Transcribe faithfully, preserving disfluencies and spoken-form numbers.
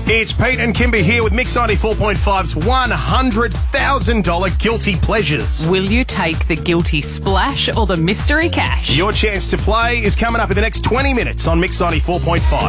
It's Pete and Kimber here with Mix ninety-four point five's one hundred thousand dollars Guilty Pleasures. Will you take the guilty splash or the mystery cash? Your chance to play is coming up in the next twenty minutes on Mix ninety-four point five.